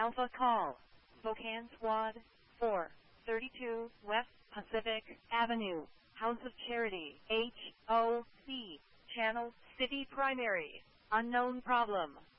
Alpha Call. Spokane Squad 4. 32 West Pacific Avenue. House of Charity. HOC. Channel City Primary. Unknown problem.